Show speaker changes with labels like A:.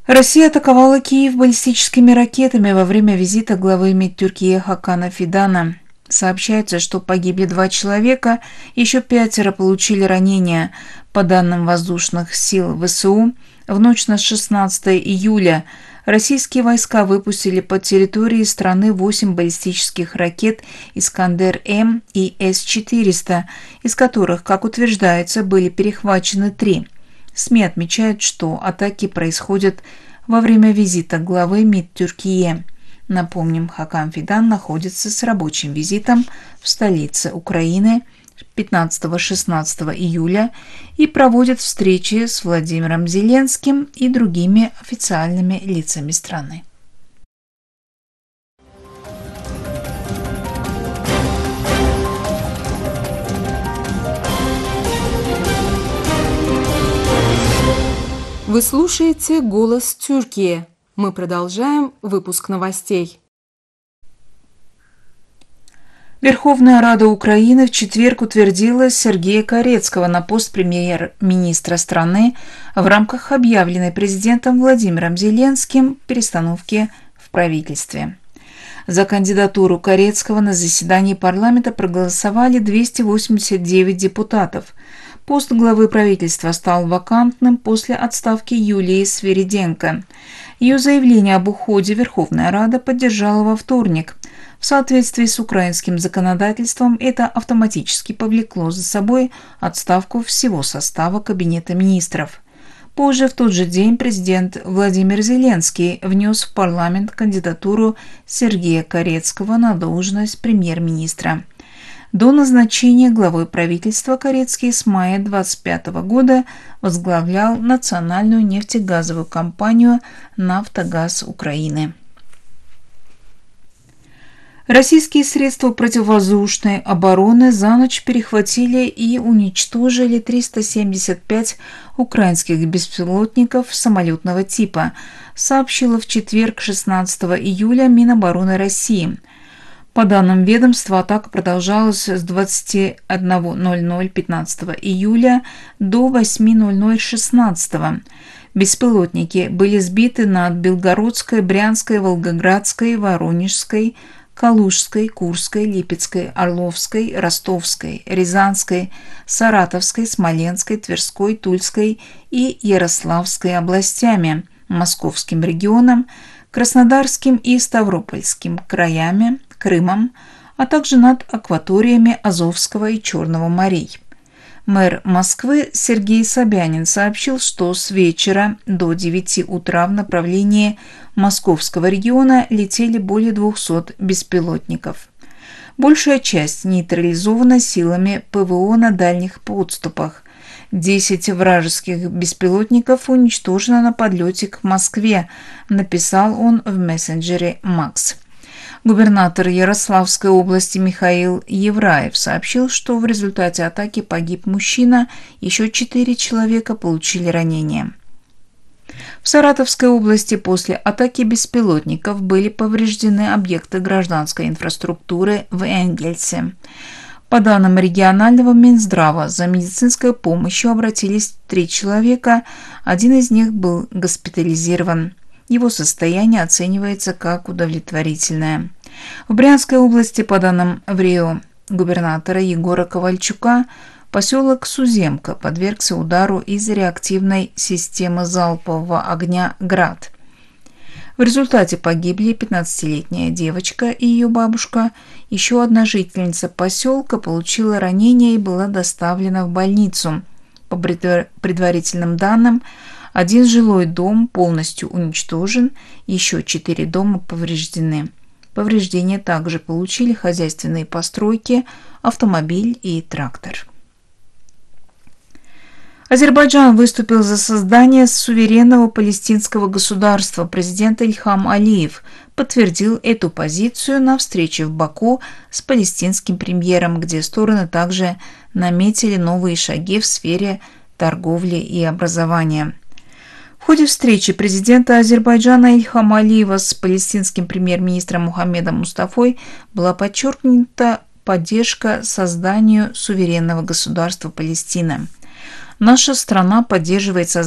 A: Россия атаковала Киев баллистическими ракетами во время визита главы МИД Тюркии Хакана Фидана. Сообщается, что погибли 2 человека, еще 5 получили ранения. По данным воздушных сил ВСУ, в ночь на 16 июля российские войска выпустили по территории страны 8 баллистических ракет «Искандер-М» и С-400, из которых, как утверждается, были перехвачены 3. СМИ отмечают, что атаки происходят во время визита главы МИД Тюркии. Напомним, Хакан Фидан находится с рабочим визитом в столице Украины 15-16 июля и проводит встречи с Владимиром Зеленским и другими официальными лицами страны.
B: Вы слушаете «Голос Тюркии». Мы продолжаем выпуск новостей.
A: Верховная Рада Украины в четверг утвердила Сергея Карецкого на пост премьер-министра страны в рамках объявленной президентом Владимиром Зеленским перестановки в правительстве. За кандидатуру Карецкого на заседании парламента проголосовали 289 депутатов. Пост главы правительства стал вакантным после отставки Юлии Свириденко. Ее заявление об уходе Верховная Рада поддержала во вторник. В соответствии с украинским законодательством это автоматически повлекло за собой отставку всего состава Кабинета министров. Позже в тот же день президент Владимир Зеленский внес в парламент кандидатуру Сергея Карецкого на должность премьер-министра. До назначения главой правительства Карецкий с мая 2025 года возглавлял национальную нефтегазовую компанию «Нафтогаз Украины». Российские средства противовоздушной обороны за ночь перехватили и уничтожили 375 украинских беспилотников самолетного типа, сообщила в четверг 16 июля Минобороны России. По данным ведомства, атака продолжалась с 21:00 15 июля до 8:00 16. Беспилотники были сбиты над Белгородской, Брянской, Волгоградской, Воронежской, Калужской, Курской, Липецкой, Орловской, Ростовской, Рязанской, Саратовской, Смоленской, Тверской, Тульской и Ярославской областями, Московским регионом, Краснодарским и Ставропольским краями, Крымом, а также над акваториями Азовского и Черного морей. Мэр Москвы Сергей Собянин сообщил, что с вечера до 9 утра в направлении Московского региона летели более 200 беспилотников. Большая часть нейтрализована силами ПВО на дальних подступах. 10 вражеских беспилотников уничтожено на подлете к Москве, написал он в мессенджере Макс. Губернатор Ярославской области Михаил Евраев сообщил, что в результате атаки погиб мужчина, еще 4 человека получили ранения. В Саратовской области после атаки беспилотников были повреждены объекты гражданской инфраструктуры в Энгельсе. По данным регионального Минздрава, за медицинской помощью обратились 3 человека, один из них был госпитализирован. Его состояние оценивается как удовлетворительное. В Брянской области, по данным ВРИО губернатора Егора Ковальчука, поселок Суземка подвергся удару из реактивной системы залпового огня «Град». В результате погибли 15-летняя девочка и ее бабушка. Еще одна жительница поселка получила ранение и была доставлена в больницу. По предварительным данным, 1 жилой дом полностью уничтожен, еще 4 дома повреждены. Повреждения также получили хозяйственные постройки, автомобиль и трактор. Азербайджан выступил за создание суверенного палестинского государства. Президент Ильхам Алиев подтвердил эту позицию на встрече в Баку с палестинским премьером, где стороны также наметили новые шаги в сфере торговли и образования. В ходе встречи президента Азербайджана Ильхама Алиева с палестинским премьер-министром Мухаммедом Мустафой была подчеркнута поддержка созданию суверенного государства Палестина. Наша страна поддерживает создание